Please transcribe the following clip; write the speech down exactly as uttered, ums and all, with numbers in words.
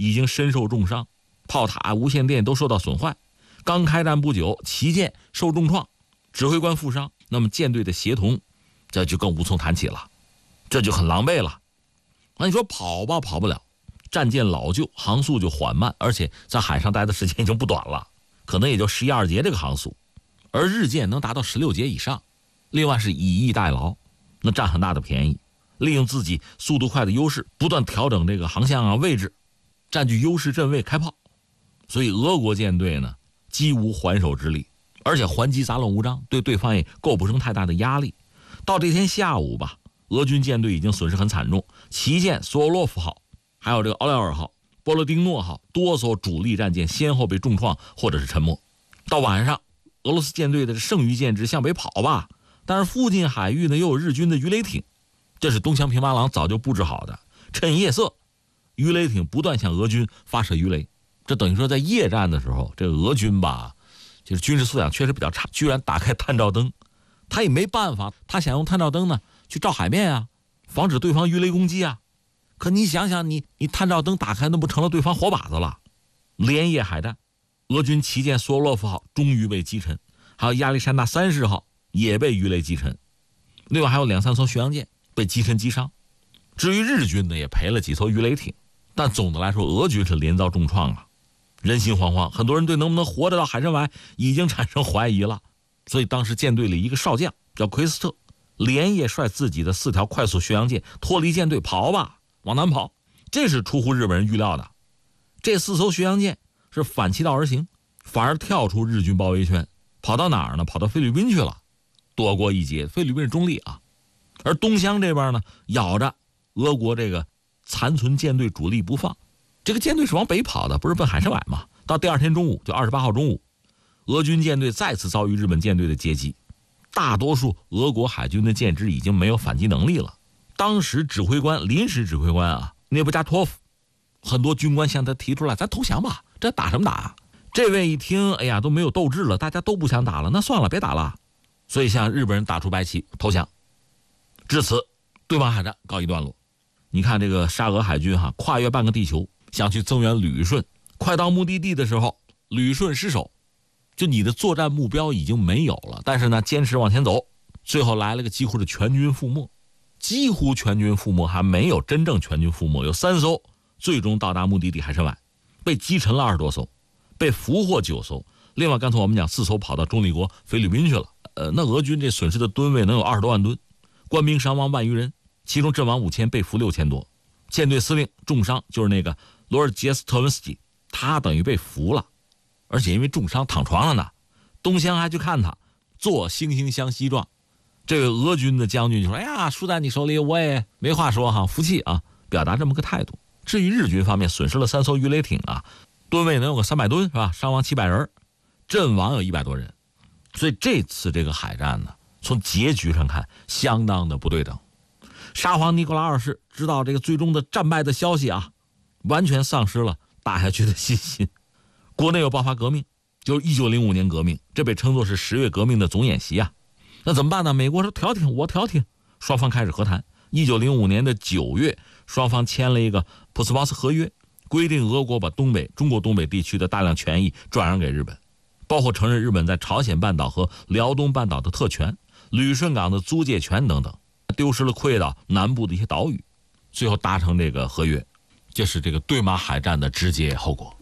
已经身受重伤，炮塔、无线电都受到损坏。刚开战不久，旗舰受重创，指挥官负伤，那么舰队的协同这就更无从谈起了，这就很狼狈了。那你说跑吧，跑不了，战舰老旧，航速就缓慢，而且在海上待的时间已经不短了，可能也就十一二节这个航速，而日舰能达到十六节以上。另外是以逸待劳，那占很大的便宜，利用自己速度快的优势，不断调整这个航向啊位置，占据优势阵位开炮。所以俄国舰队呢几无还手之力，而且还击杂乱无章，对对方也构不成太大的压力。到这天下午吧，俄军舰队已经损失很惨重，旗舰索洛夫号还有这个奥廖尔号、波罗丁诺号多艘主力战舰先后被重创或者是沉没。到晚上，俄罗斯舰队的剩余舰只向北跑吧，但是附近海域呢又有日军的鱼雷艇，这是东乡平八郎早就布置好的。趁夜色，鱼雷艇不断向俄军发射鱼雷，这等于说在夜战的时候，这个俄军吧，就是军事素养确实比较差，居然打开探照灯，他也没办法，他想用探照灯呢去照海面啊，防止对方鱼雷攻击啊。可你想想，你你探照灯打开，那不成了对方活靶子了？连夜海战，俄军旗舰索洛夫号终于被击沉，还有亚历山大三世号也被鱼雷击沉，另外还有两三艘巡洋舰被击沉击伤。至于日军呢，也赔了几艘鱼雷艇，但总的来说，俄军是连遭重创啊，人心惶惶，很多人对能不能活着到海参崴已经产生怀疑了。所以当时舰队里一个少将叫奎斯特，连夜率自己的四条快速巡洋舰脱离舰队跑吧，往南跑。这是出乎日本人预料的，这四艘巡洋舰是反其道而行，反而跳出日军包围圈，跑到哪儿呢？跑到菲律宾去了，躲过一劫。菲律宾是中立啊，而东乡这边呢，咬着俄国这个残存舰队主力不放。这个舰队是往北跑的，不是奔海参崴吗？到第二天中午，就二十八号中午，俄军舰队再次遭遇日本舰队的截击，大多数俄国海军的舰只已经没有反击能力了。当时指挥官临时指挥官啊涅布加托夫，很多军官向他提出来，咱投降吧，这打什么打啊？这位一听，哎呀，都没有斗志了，大家都不想打了，那算了，别打了。所以向日本人打出白旗投降。至此，对马海战告一段落。你看这个沙俄海军哈，跨越半个地球想去增援旅顺，快到目的地的时候，旅顺失守，就你的作战目标已经没有了，但是呢，坚持往前走，最后来了个几乎是全军覆没。几乎全军覆没还没有真正全军覆没，有三艘最终到达目的地海参崴，被击沉了二十多艘，被俘获九艘。另外刚才我们讲四艘跑到中立国菲律宾去了。呃，那俄军这损失的吨位能有二十多万吨，官兵伤亡万余人，其中阵亡五千，被俘六千多。舰队司令重伤，就是那个罗尔杰斯特文斯基，他等于被俘了，而且因为重伤躺床上呢。东乡还去看他，做惺惺相惜状。这个俄军的将军就说：“哎呀，输在你手里，我也没话说哈，服气啊！”表达这么个态度。至于日军方面，损失了三艘鱼雷艇啊，吨位能有个三百吨是吧？伤亡七百人，阵亡有一百多人。所以这次这个海战呢，从结局上看，相当的不对等。沙皇尼古拉二世知道这个最终的战败的消息啊，完全丧失了打下去的信心。国内又爆发革命，就是一九零五年革命，这被称作是十月革命的总演习啊。那怎么办呢？美国说调停，我调停，双方开始和谈。一九零五年的九月，双方签了一个普斯茅斯合约，规定俄国把东北中国东北地区的大量权益转让给日本，包括承认日本在朝鲜半岛和辽东半岛的特权、旅顺港的租借权等等，丢失了溃岛南部的一些岛屿，最后达成这个合约，这是这个对马海战的直接后果。